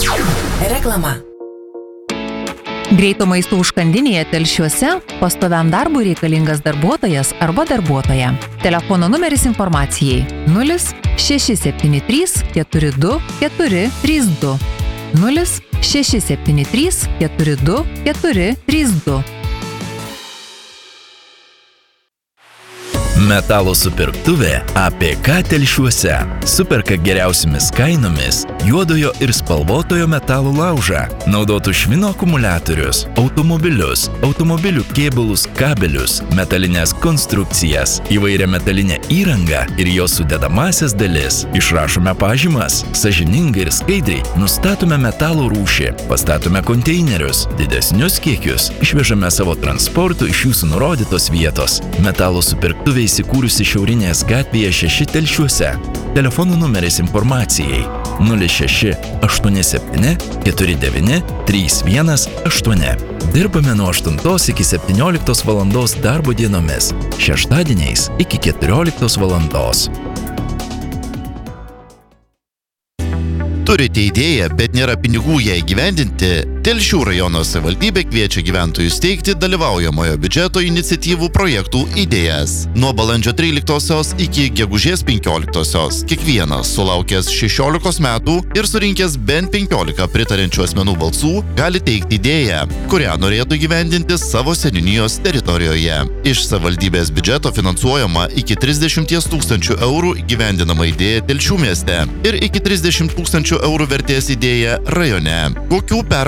Reklama. Greito maisto užkandinėje Telšiuose pastoviam darbui reikalingas darbuotojas arba darbuotoja. Telefono numeris informacijai 0673 42 432 0673 42 432. Metalo supirktuvė APK Telšiuose. Superka geriausiamis kainomis juodojo ir spalvotojo metalo laužą, naudotų švino akumuliatorius, automobilius, automobilių kėbulus, kabelius, metalinės konstrukcijas, įvairią metalinę įrangą ir jos sudedamasias dalis. Išrašome pažymas, sąžiningai ir skaidriai nustatome metalo rūšį, pastatome konteinerius, didesnius kiekius, išvežame savo transportu iš jūsų nurodytos vietos. Metalo supirktuvė įsikūrusi Šiaurinės gatvėje 6 Telšiuose. Telefonų numeris informacijai 06 87 49 318. Dirbame nuo 8 iki 17 valandos darbo dienomis, šeštadieniais iki 14 valandos. Turite idėją, bet nėra pinigų ją įgyvendinti? Telšių rajono savivaldybė kviečia gyventojus teikti dalyvaujamojo biudžeto iniciatyvų projektų idėjas. Nuo balandžio 13 iki gegužės 15 kiekvienas sulaukęs 16 metų ir surinkęs bent 15 pritarančių asmenų balsų gali teikti idėją, kurią norėtų įgyvendinti savo seniūnijos teritorijoje. Iš savivaldybės biudžeto finansuojama iki 30 000 eurų įgyvendinama idėja Telšių mieste ir iki 30 000 eurų vertės idėja rajone. Kokių permainų